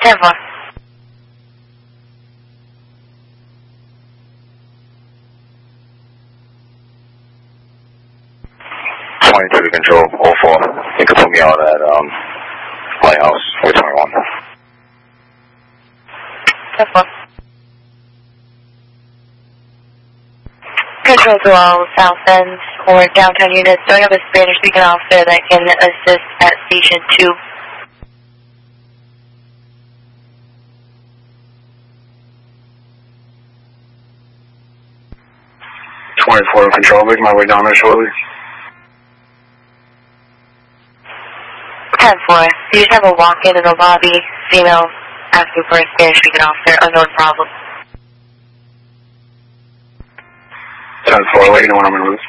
10-4. To control 04. You can put me out at Lighthouse 421. 10-4. Control 12, South End or downtown units. Don't have a Spanish-speaking officer that can assist at Station 2. 24 control, making my way down there shortly. 10-4. You just have a walk-in in the lobby, female, asking for a Spanish-speaking officer, unknown problem. 10-4, let you know when I'm in route.